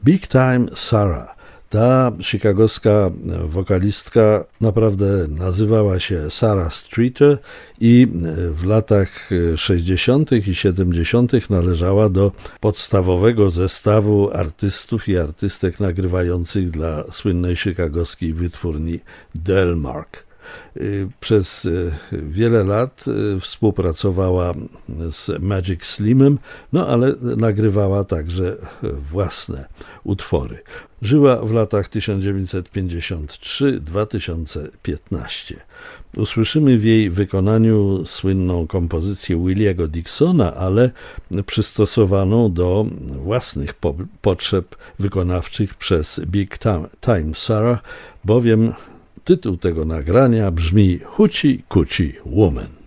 Big Time Sarah. Ta chicagowska wokalistka naprawdę nazywała się Sarah Streeter i w latach 60. i 70. należała do podstawowego zestawu artystów i artystek nagrywających dla słynnej chicagowskiej wytwórni Delmark. Przez wiele lat współpracowała z Magic Slimem, ale nagrywała także własne utwory. Żyła w latach 1953-2015. Usłyszymy w jej wykonaniu słynną kompozycję Williego Dixona, ale przystosowaną do własnych potrzeb wykonawczych przez Big Time Sarah, bowiem tytuł tego nagrania brzmi Hoochie Coochie Woman.